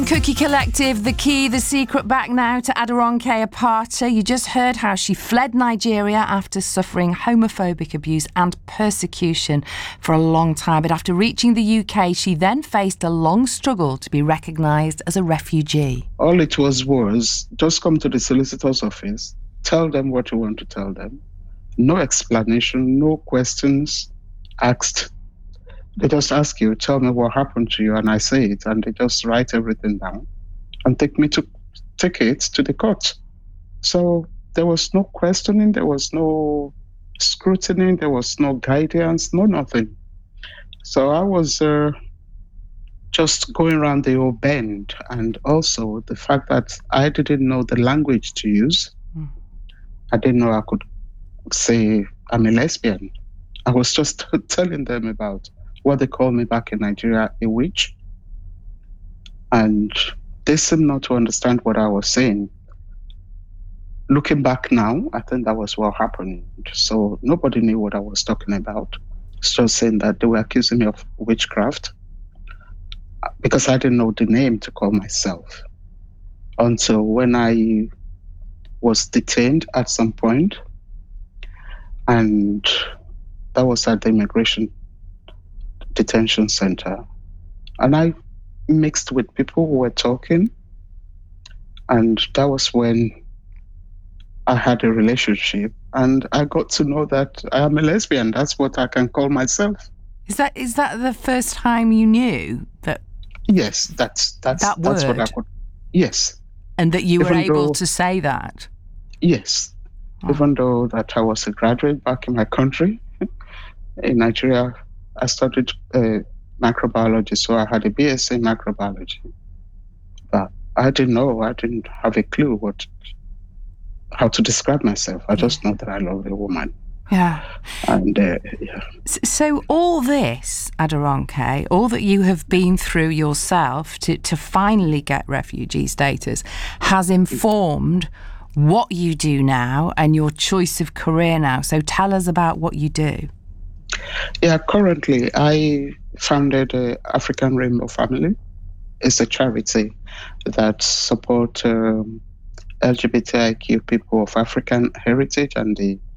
Cookie Collective, The Key, The Secret, back now to Aderonke Apata. You just heard how she fled Nigeria after suffering homophobic abuse and persecution for a long time. But after reaching the UK, she then faced a long struggle to be recognised as a refugee. All it was just come to the solicitor's office, tell them what you want to tell them. No explanation, no questions asked. They just ask you, tell me what happened to you, and I say it, and they just write everything down and take it to the court. So there was no questioning, there was no scrutiny, there was no guidance, no nothing. So I was just going around the old bend, and also the fact that I didn't know the language to use. I didn't know I could say I'm a lesbian. I was just telling them about what they call me back in Nigeria, a witch. And they seemed not to understand what I was saying. Looking back now, I think that was what happened. So nobody knew what I was talking about. It's just saying that they were accusing me of witchcraft because I didn't know the name to call myself. Until when I was detained at some point, and that was at the immigration detention center, and I mixed with people who were talking, and that was when I had a relationship, and I got to know that I am a lesbian. That's what I can call myself. Is that the first time you knew that? Yes, that's what I could. Yes, and that you were able to say that. Yes, even though that I was a graduate back in my country, in Nigeria. I studied microbiology, so I had a BSc in microbiology. But I didn't know, I didn't have a clue how to describe myself. I just know that I love a woman. Yeah. And So all this, Aderonke, all that you have been through yourself to finally get refugee status has informed what you do now and your choice of career now. So tell us about what you do. Yeah, currently I founded African Rainbow Family. It's a charity that supports LGBTIQ people of African heritage and the